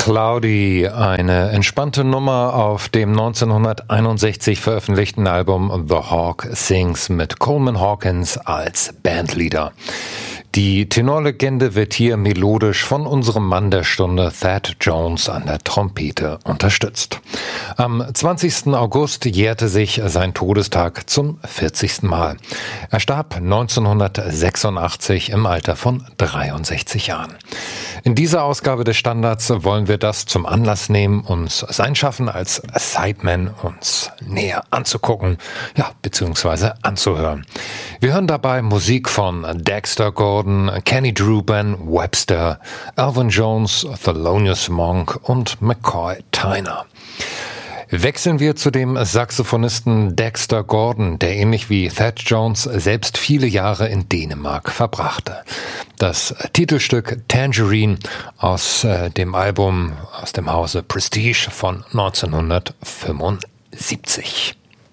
Cloudy, eine entspannte Nummer auf dem 1961 veröffentlichten Album The Hawk Sings mit Coleman Hawkins als Bandleader. Die Tenorlegende wird hier melodisch von unserem Mann der Stunde Thad Jones an der Trompete unterstützt. Am 20. August jährte sich sein Todestag zum 40. Mal. Er starb 1986 im Alter von 63 Jahren. In dieser Ausgabe des Standards wollen wir das zum Anlass nehmen, uns sein Schaffen als Sideman uns näher anzugucken, beziehungsweise anzuhören. Wir hören dabei Musik von Dexter Gordon, Kenny Drew, Ben Webster, Alvin Jones, Thelonious Monk und McCoy Tyner. Wechseln wir zu dem Saxophonisten Dexter Gordon, der ähnlich wie Thad Jones selbst viele Jahre in Dänemark verbrachte. Das Titelstück Tangerine aus dem Album aus dem Hause Prestige von 1975.